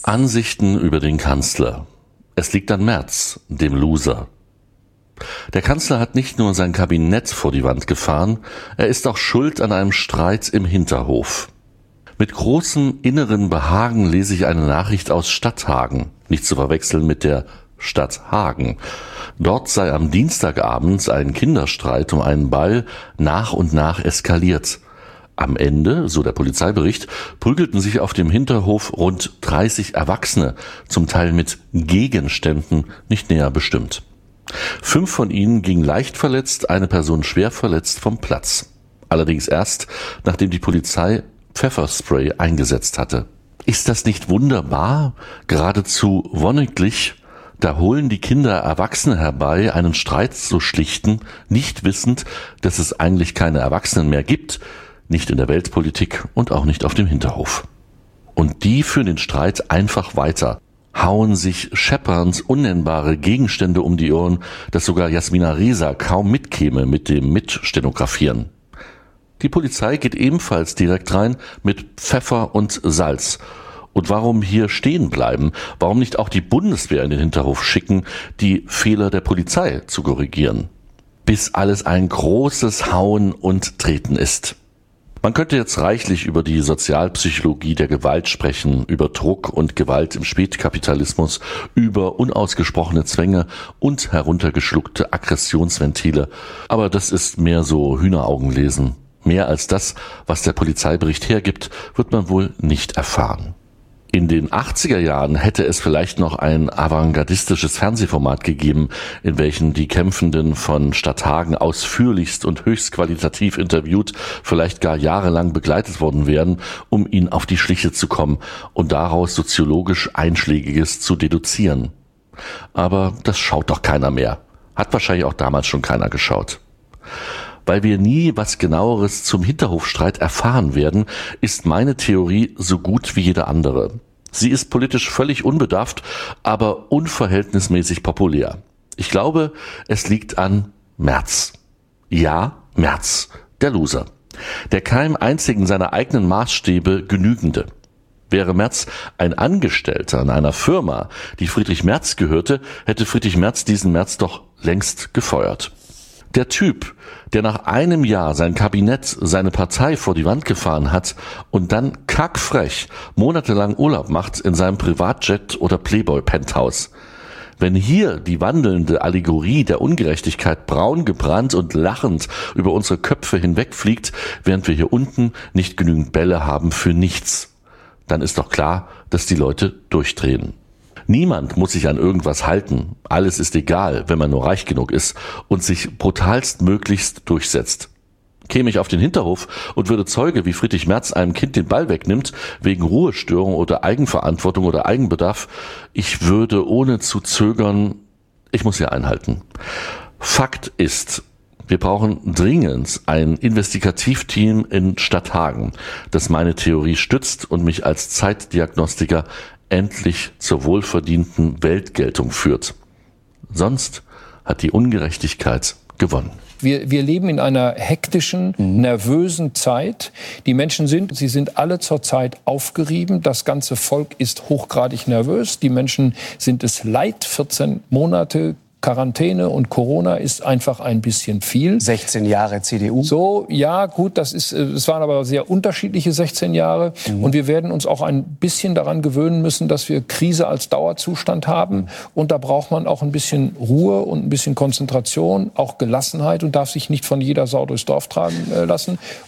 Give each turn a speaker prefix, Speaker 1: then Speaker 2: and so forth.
Speaker 1: Ansichten über den Kanzler. Es liegt an Merz, dem Loser. Der Kanzler hat nicht nur sein Kabinett vor die Wand gefahren, er ist auch schuld an einem Streit im Hinterhof. Mit großem inneren Behagen lese ich eine Nachricht aus Stadthagen, nicht zu verwechseln mit der Stadt Hagen. Dort sei am Dienstagabend ein Kinderstreit um einen Ball nach und nach eskaliert. Am Ende, so der Polizeibericht, prügelten sich auf dem Hinterhof rund 30 Erwachsene, zum Teil mit Gegenständen, nicht näher bestimmt. 5 von ihnen gingen leicht verletzt, eine Person schwer verletzt vom Platz. Allerdings erst, nachdem die Polizei Pfefferspray eingesetzt hatte. Ist das nicht wunderbar? Geradezu wonniglich? Da holen die Kinder Erwachsene herbei, einen Streit zu schlichten, nicht wissend, dass es eigentlich keine Erwachsenen mehr gibt, nicht in der Weltpolitik und auch nicht auf dem Hinterhof. Und die führen den Streit einfach weiter, hauen sich scheppernd unnennbare Gegenstände um die Ohren, dass sogar Jasmina Reza kaum mitkäme mit dem Mitstenografieren. Die Polizei geht ebenfalls direkt rein mit Pfeffer und Salz. Und warum hier stehen bleiben? Warum nicht auch die Bundeswehr in den Hinterhof schicken, die Fehler der Polizei zu korrigieren? Bis alles ein großes Hauen und Treten ist. Man könnte jetzt reichlich über die Sozialpsychologie der Gewalt sprechen, über Druck und Gewalt im Spätkapitalismus, über unausgesprochene Zwänge und heruntergeschluckte Aggressionsventile. Aber das ist mehr so Hühneraugenlesen. Mehr als das, was der Polizeibericht hergibt, wird man wohl nicht erfahren. In den 80er Jahren hätte es vielleicht noch ein avantgardistisches Fernsehformat gegeben, in welchem die Kämpfenden von Stadthagen ausführlichst und höchst qualitativ interviewt, vielleicht gar jahrelang begleitet worden wären, um ihnen auf die Schliche zu kommen und daraus soziologisch Einschlägiges zu deduzieren. Aber das schaut doch keiner mehr. Hat wahrscheinlich auch damals schon keiner geschaut. Weil wir nie was Genaueres zum Hinterhofstreit erfahren werden, ist meine Theorie so gut wie jede andere. Sie ist politisch völlig unbedarft, aber unverhältnismäßig populär. Ich glaube, es liegt an Merz. Ja, Merz, der Loser. Der keinem einzigen seiner eigenen Maßstäbe genügende. Wäre Merz ein Angestellter in einer Firma, die Friedrich Merz gehörte, hätte Friedrich Merz diesen Merz doch längst gefeuert. Der Typ, der nach einem Jahr sein Kabinett, seine Partei vor die Wand gefahren hat und dann kackfrech monatelang Urlaub macht in seinem Privatjet oder Playboy-Penthouse. Wenn hier die wandelnde Allegorie der Ungerechtigkeit braun gebrannt und lachend über unsere Köpfe hinwegfliegt, während wir hier unten nicht genügend Bälle haben für nichts, dann ist doch klar, dass die Leute durchdrehen. Niemand muss sich an irgendwas halten. Alles ist egal, wenn man nur reich genug ist und sich brutalst möglichst durchsetzt. Käme ich auf den Hinterhof und würde Zeuge, wie Friedrich Merz einem Kind den Ball wegnimmt, wegen Ruhestörung oder Eigenverantwortung oder Eigenbedarf, ich würde ohne zu zögern, ich muss hier einhalten. Fakt ist, wir brauchen dringend ein Investigativteam in Stadthagen, das meine Theorie stützt und mich als Zeitdiagnostiker endlich zur wohlverdienten Weltgeltung führt. Sonst hat die Ungerechtigkeit gewonnen.
Speaker 2: Wir leben in einer hektischen, nervösen Zeit. Die Menschen sind alle zurzeit aufgerieben. Das ganze Volk ist hochgradig nervös. Die Menschen sind es leid. 14 Monate Quarantäne und Corona ist einfach ein bisschen viel.
Speaker 3: 16 Jahre CDU.
Speaker 2: So, ja, gut, es waren aber sehr unterschiedliche 16 Jahre. Und wir werden uns auch ein bisschen daran gewöhnen müssen, dass wir Krise als Dauerzustand haben. Und da braucht man auch ein bisschen Ruhe und ein bisschen Konzentration, auch Gelassenheit und darf sich nicht von jeder Sau durchs Dorf tragen lassen.